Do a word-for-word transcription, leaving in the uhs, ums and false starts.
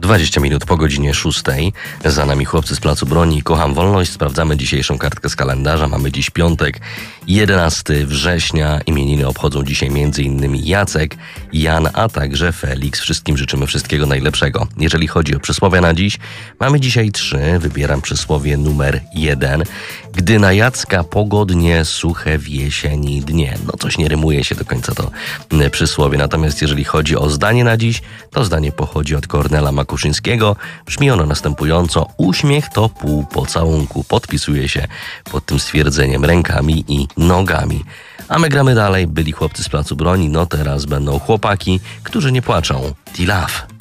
dwadzieścia minut po godzinie szóstej. Za nami chłopcy z Placu Broni. Kocham wolność. Sprawdzamy dzisiejszą kartkę z kalendarza. Mamy dziś piątek, jedenastego września. Imieniny obchodzą dzisiaj m.in. Jacek, Jan, a także Felix. Wszystkim życzymy wszystkiego najlepszego. Jeżeli chodzi o przysłowia na dziś, mamy dzisiaj trzy. Wybieram przysłowie numer jeden. Gdy na Jacka pogodnie, suche w jesieni dnie. No coś nie rymuje się do końca to przysłowie. Natomiast jeżeli chodzi o zdanie na dziś, to zdanie pochodzi od Kornela Makuszyńskiego. Brzmi ono następująco: uśmiech to pół pocałunku. Podpisuje się pod tym stwierdzeniem rękami i nogami. A my gramy dalej. Byli chłopcy z Placu Broni, no teraz będą chłopaki, którzy nie płaczą. T-Love.